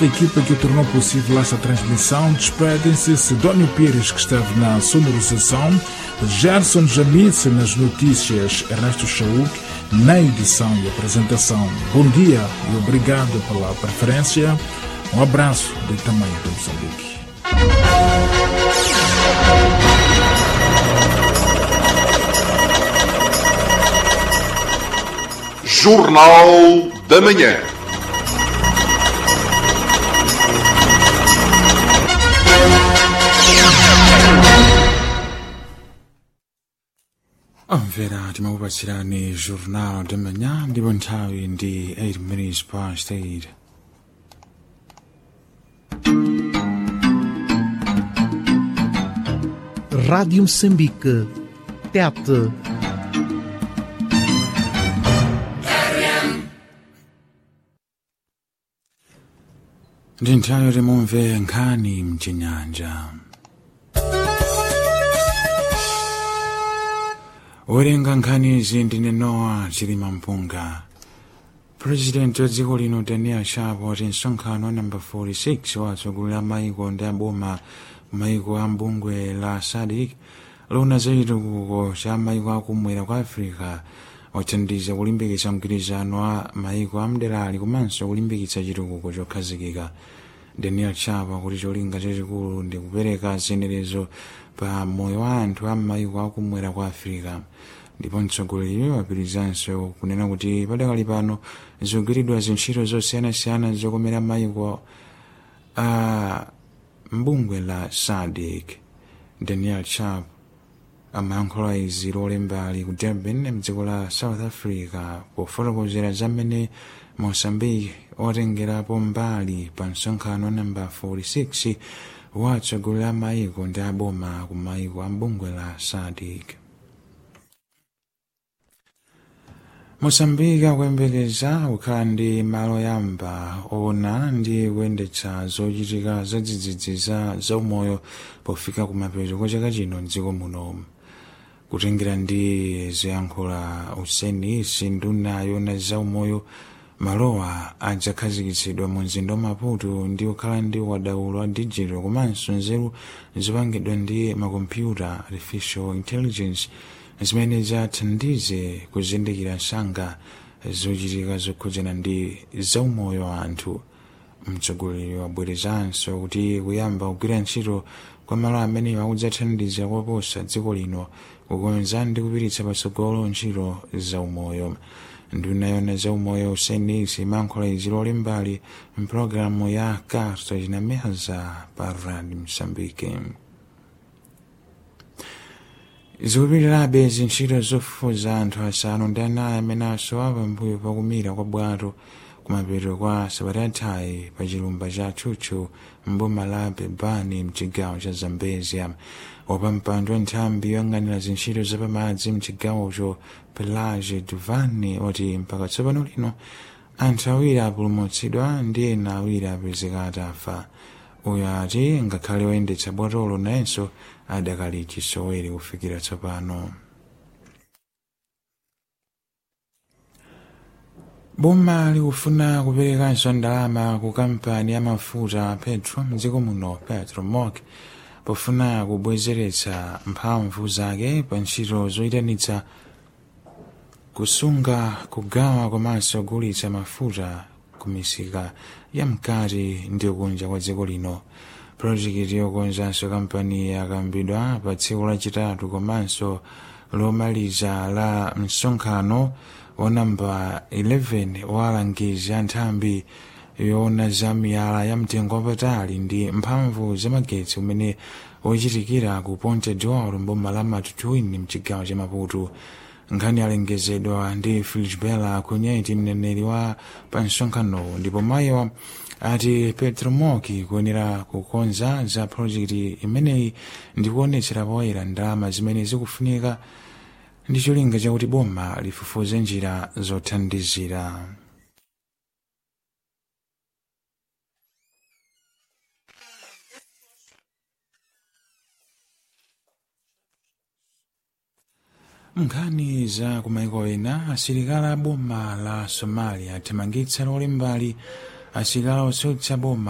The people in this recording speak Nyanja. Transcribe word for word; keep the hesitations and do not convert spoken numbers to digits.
A equipa que tornou possível esta transmissão despedem-se Sidónio Pires, que esteve na sonorização, Gerson Jamice nas notícias, Ernesto Chauk na edição e apresentação. Bom dia e obrigado pela preferência. Um abraço do tamanho de Moçambique. Jornal da Manhã. Omvera timakupatsirani Jornal da Manhã ndipo nthawi ndi eight minutes past eight. Rádio Moçambique, Tete. Ndi nthawi yoti mumve nkhani mchinyanja. Werenga nkhani izi ndine Noah Chilima Mpunga. President wa dziko lino Daniel Chapo wati msonkhano wa namba forty-six watsogolera maiko ndi aboma maiko a bungwe la S A D C lona za chitukuko cha maiko akumwera kwa Africa wathandiza kulimbikitsa mgwirizano wa maiko amderali komanso kulimbikitsa chitukuko chokhazikika. Daniel Chapo kuti cholinga chachikulu ndi kupereka zinenezo pa moyo wa anthu a maiko akumwera kwa Africa. Ndipo mtsogoleri wapirizanso kunena kuti padakali pano zikugwiridwa zintchito zosiyanasiyana zokomera maiko a mbungwe la S A D C. Daniel Chapo amayankhula izi lolembali ku Durban mdziko la South Africa pofotokozera zamene Mozambique watengerapo mbali pa msonkhano wa namba forty-six watsogolera maiko ndi aboma ku maiko a mbungwe la S A D C. Mozambique akuyembekeza kukhala ndi malo yamba ona ndi kuyendetsa zochitika zadzidzidzi za zaumoyo pofika kumapeto kwa chaka chino mdziko muno. Kutengera ndi zoyankhula useni sinduna yona zaumoyo, malowa adzakhazikitsidwa mu mzinda wa Maputo ndi kukhala ndi wadaulo wa digital komanso nzeru zopangidwa ndi makompyuta artificial intelligence zimene zathandize kuzindikira nsanga zochitika zokhudzana ndi zaumoyo wa anthu. Mtsogoleri wabwerezanso kuti kuyamba kugwira ntchito kwa malo amene akudzathandiza koposa dziko lino kukonza ndi kupiritsa patsogolo ntchito zaumoyo. Nduna yona zaumoyo usenisi imankhula izi lolembali mpulogalamu ya Carta Chinameza pa Radio Moçambique. Zikupitirabe zintchito zofufuza anthu asanu ndi anayi amene asowa pambuyo pakumira kwa bwato kumapeto kwa Sabatayi pa chilumba cha Chuchu mboma la Bebani mchigawo cha Zambezia. Wapampando wa nthambi yoyang'anira zintchito zapamadzi mchigawocho Pelage Duvani wati mpaka tsopano lino anthu awiri apulumutsidwa ndi ena awiri apezeka atafa. Uyo ati ngakhale woyendetsa bwatolo nayenso adakali chisowere kufikira tsopano. Boma likufuna kuperekanso ndalama ku kampani ya mafuta Petro mdziko muno Petromok pofuna kubwezeretsa mphamvu zake pa ntchito zoyitanitsa kusunga, kugawa komanso kugulitsa mafuta ku misika ya mkati ndi kunja kwa dziko lino. Projekiti yokonzanso kampani yakambidwa pa tsiku lachitatu komanso lomaliza la msonkhano wa namba eleven wa alangizi a nthambi yoona za miyala ya mtengo wapatali ndi mphamvu zamagetsi umene wochitikira ku Ponte d'Oro mboma la Matutuini mchigawo cha Maputo. Nkhani alengezedwa ndi Filibela Kunyeti, mneneri wa pa msonkhano, ndipo mayiwa ati Petromoki kuyenera kukonza za projekiti imeneyi ndi kuonetsera poyera ndalama zimene zikufunika ndi cholinga chakuti boma lifufuze njira zothandizira. Nkhani za kumaiko ena, asilikali a boma la Somalia athamangitsa lolembali asilikali otsutsa boma